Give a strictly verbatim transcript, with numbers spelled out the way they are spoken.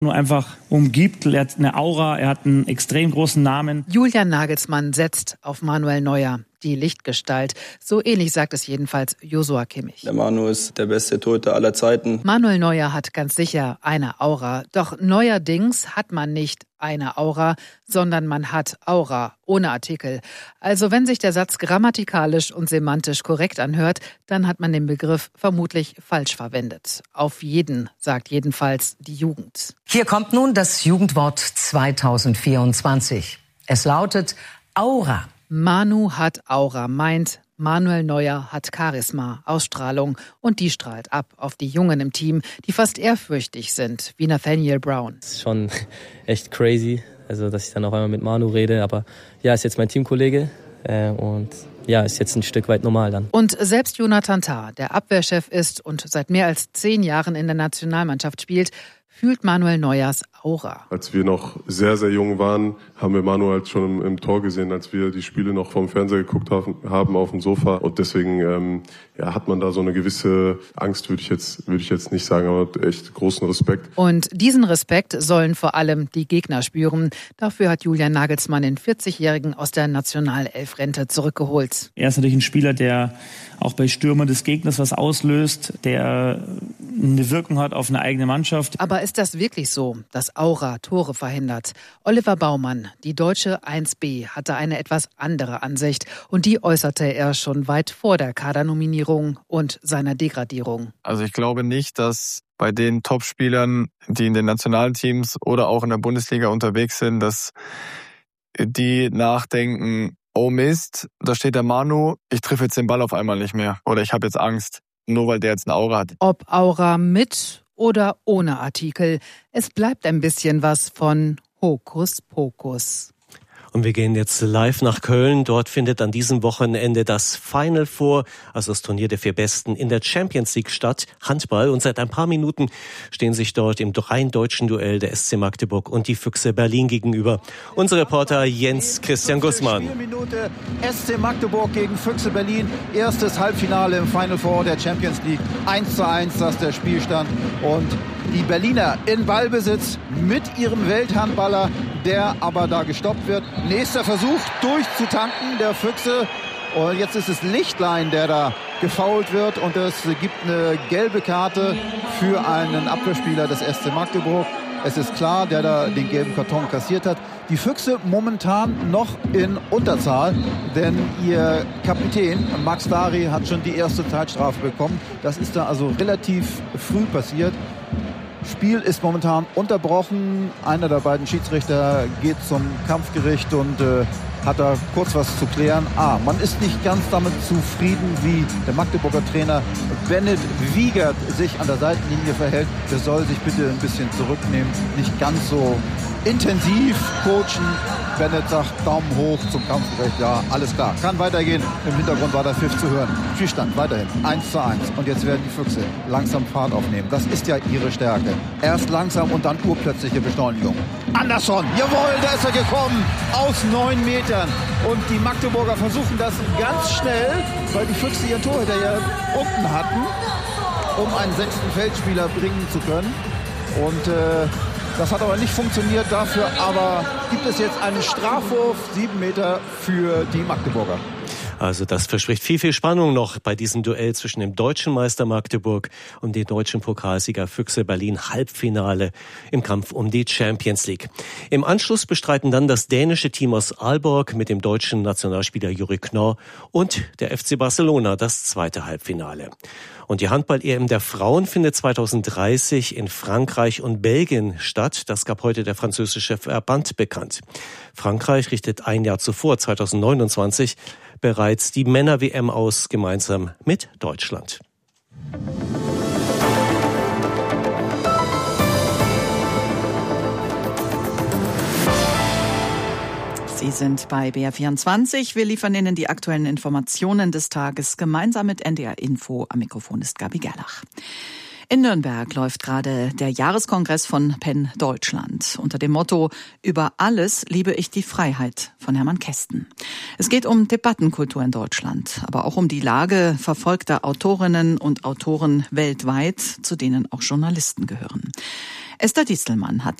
nur einfach umgibt. Er hat eine Aura, er hat einen extrem großen Namen. Julian Nagelsmann setzt auf Manuel Neuer, die Lichtgestalt. So ähnlich sagt es jedenfalls Joshua Kimmich. Der Manu ist der beste Torhüter aller Zeiten. Manuel Neuer hat ganz sicher eine Aura. Doch neuerdings hat man nicht eine Aura, sondern man hat Aura, ohne Artikel. Also wenn sich der Satz grammatikalisch und semantisch korrekt anhört, dann hat man den Begriff vermutlich falsch verwendet. Auf jeden, sagt jedenfalls die Jugend. Hier kommt nun das Jugendwort zweitausendvierundzwanzig. Es lautet Aura. Manu hat Aura, meint Manuel Neuer hat Charisma, Ausstrahlung und die strahlt ab auf die Jungen im Team, die fast ehrfürchtig sind, wie Nathaniel Brown. Das ist schon echt crazy, also dass ich dann auf einmal mit Manu rede, aber ja, ist jetzt mein Teamkollege äh, und ja, ist jetzt ein Stück weit normal dann. Und selbst Jonathan Tah, der Abwehrchef ist und seit mehr als zehn Jahren in der Nationalmannschaft spielt, fühlt Manuel Neuers Aura. Als wir noch sehr, sehr jung waren, haben wir Manuel halt schon im, im Tor gesehen, als wir die Spiele noch vom Fernseher geguckt haben, haben auf dem Sofa. Und deswegen ähm, ja, hat man da so eine gewisse Angst, würde ich jetzt würde ich jetzt nicht sagen, aber echt großen Respekt. Und diesen Respekt sollen vor allem die Gegner spüren. Dafür hat Julian Nagelsmann den vierzigjährigen aus der Nationalelf-Rente zurückgeholt. Er ist natürlich ein Spieler, der auch bei Stürmern des Gegners was auslöst, der eine Wirkung hat auf eine eigene Mannschaft. Aber ist das wirklich so, dass Aura Tore verhindert? Oliver Baumann, die deutsche eins B, hatte eine etwas andere Ansicht und die äußerte er schon weit vor der Kadernominierung und seiner Degradierung. Also ich glaube nicht, dass bei den Topspielern, die in den Nationalteams oder auch in der Bundesliga unterwegs sind, dass die nachdenken, oh Mist, da steht der Manu, ich treffe jetzt den Ball auf einmal nicht mehr oder ich habe jetzt Angst, nur weil der jetzt eine Aura hat. Ob Aura mit oder ohne Artikel, es bleibt ein bisschen was von Hokuspokus. Und wir gehen jetzt live nach Köln. Dort findet an diesem Wochenende das Final Four, also das Turnier der vier Besten in der Champions League statt, Handball. Und seit ein paar Minuten stehen sich dort im rein deutschen Duell der S C Magdeburg und die Füchse Berlin gegenüber. Unser Reporter Jens Christian Gussmann. Spielminute S C Magdeburg gegen Füchse Berlin. Erstes Halbfinale im Final Four der Champions League. eins zu eins, das ist der Spielstand. Und die Berliner in Ballbesitz mit ihrem Welthandballer, der aber da gestoppt wird. Nächster Versuch durchzutanken der Füchse. Und jetzt ist es Lichtlein, der da gefoult wird. Und es gibt eine gelbe Karte für einen Abwehrspieler des S C Magdeburg. Es ist klar, der da den gelben Karton kassiert hat. Die Füchse momentan noch in Unterzahl, denn ihr Kapitän Max Dari hat schon die erste Zeitstrafe bekommen. Das ist da also relativ früh passiert. Spiel ist momentan unterbrochen. Einer der beiden Schiedsrichter geht zum Kampfgericht und äh, hat da kurz was zu klären. Ah, man ist nicht ganz damit zufrieden, wie der Magdeburger Trainer Bennett Wiegert sich an der Seitenlinie verhält. Der soll sich bitte ein bisschen zurücknehmen, nicht ganz so intensiv coachen. Bennett sagt Daumen hoch zum Kampfgericht. Ja, alles klar. Kann weitergehen. Im Hintergrund war der Pfiff zu hören. Spielstand weiterhin eins zu eins. Und jetzt werden die Füchse langsam Fahrt aufnehmen. Das ist ja ihre Stärke. Erst langsam und dann urplötzliche Beschleunigung. Andersson. Jawohl, da ist er gekommen. Aus neun Metern. Und die Magdeburger versuchen das ganz schnell, weil die Füchse ihren Torhüter ja unten hatten, um einen sechsten Feldspieler bringen zu können. Und äh, das hat aber nicht funktioniert. Dafür aber gibt es jetzt einen Strafwurf, sieben Meter für die Magdeburger. Also das verspricht viel, viel Spannung noch bei diesem Duell zwischen dem deutschen Meister Magdeburg und dem deutschen Pokalsieger Füchse Berlin. Halbfinale im Kampf um die Champions League. Im Anschluss bestreiten dann das dänische Team aus Aalborg mit dem deutschen Nationalspieler Juri Knorr und der F C Barcelona das zweite Halbfinale. Und die Handball-E M der Frauen findet zwanzig dreißig in Frankreich und Belgien statt. Das gab heute der französische Verband bekannt. Frankreich richtet ein Jahr zuvor, zwanzig neunundzwanzig, bereits die Männer-W M aus, gemeinsam mit Deutschland. Sie sind bei B R vierundzwanzig. Wir liefern Ihnen die aktuellen Informationen des Tages gemeinsam mit N D R Info. Am Mikrofon ist Gabi Gerlach. In Nürnberg läuft gerade der Jahreskongress von Penn Deutschland unter dem Motto „Über alles liebe ich die Freiheit" von Hermann Kästen. Es geht um Debattenkultur in Deutschland, aber auch um die Lage verfolgter Autorinnen und Autoren weltweit, zu denen auch Journalisten gehören. Esther Distelmann hat